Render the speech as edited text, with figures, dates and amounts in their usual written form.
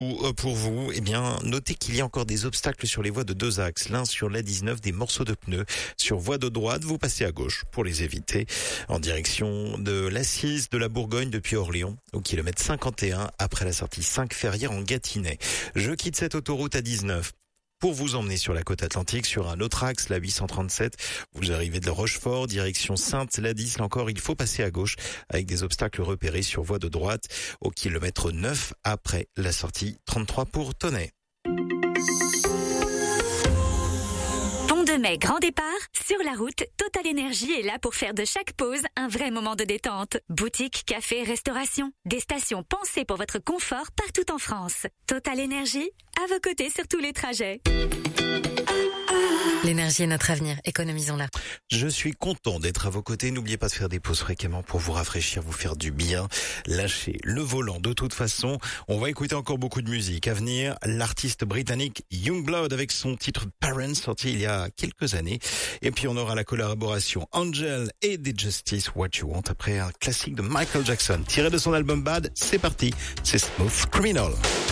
Pour vous, eh bien, notez qu'il y a encore des obstacles sur les voies de deux axes. L'un sur l'A19, des morceaux de pneus. Sur voie de droite, vous passez à gauche pour les éviter. En direction de l'Assise de la Bourgogne depuis Orléans, au kilomètre 51, après la sortie 5 Ferrières en Gâtinais. Je quitte cette autoroute à 19. Pour vous emmener sur la côte atlantique, sur un autre axe, la 837, vous arrivez de Rochefort, direction Sainte, la 10, là encore, il faut passer à gauche avec des obstacles repérés sur voie de droite au kilomètre 9 après la sortie 33 pour Tonnet. Pont de Mai, grand départ. Sur la route, Total Énergie est là pour faire de chaque pause un vrai moment de détente. Boutique, café, restauration. Des stations pensées pour votre confort partout en France. Total Énergie, à vos côtés sur tous les trajets. L'énergie est notre avenir, économisons-la. Je suis content d'être à vos côtés. N'oubliez pas de faire des pauses fréquemment pour vous rafraîchir, vous faire du bien. Lâchez le volant de toute façon. On va écouter encore beaucoup de musique. À venir, l'artiste britannique Youngblood avec son titre Parents, sorti il y a quelques années. Et puis on aura la collaboration Angel et The Justice What You Want après un classique de Michael Jackson. Tiré de son album Bad, c'est parti. C'est Smooth Criminal.